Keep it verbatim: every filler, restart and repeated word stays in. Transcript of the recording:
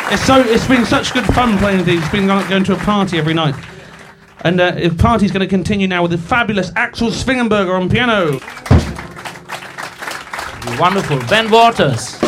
It's so. It's been such good fun playing these. It's been like going to a party every night. And uh, the party's going to continue now with the fabulous Axel Svingenberger on piano. Wonderful. Ben Waters.